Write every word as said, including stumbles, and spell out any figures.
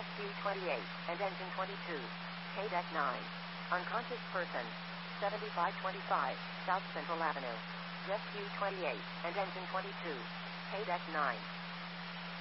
Rescue twenty-eight and engine twenty-two. K-Deck nine. Unconscious person. seventy-five twenty-five, South Central Avenue. Rescue twenty-eight and engine twenty-two. K-Deck nine.